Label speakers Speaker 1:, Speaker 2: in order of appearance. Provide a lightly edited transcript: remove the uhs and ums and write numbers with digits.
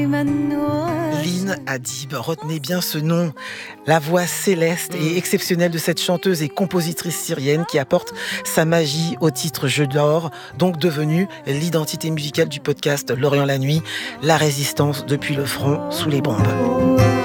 Speaker 1: Line Hadib, retenez bien ce nom. La voix céleste et exceptionnelle de cette chanteuse et compositrice syrienne qui apporte sa magie au titre Je dors, donc devenu l'identité musicale du podcast L'Orient la nuit, la résistance depuis le front sous les bombes.